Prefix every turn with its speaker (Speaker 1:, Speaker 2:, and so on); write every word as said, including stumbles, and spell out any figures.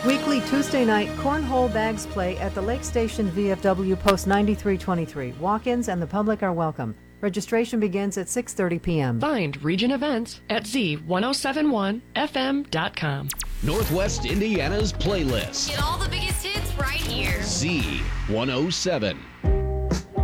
Speaker 1: Weekly Tuesday night cornhole bags play at the Lake Station V F W Post ninety-three twenty-three. Walk-ins and the public are welcome. Registration begins at six thirty p.m.
Speaker 2: Find Region Events at z ten seventy-one f m dot com.
Speaker 3: Northwest Indiana's playlist.
Speaker 4: Get all the biggest hits right here.
Speaker 3: Z one oh seven.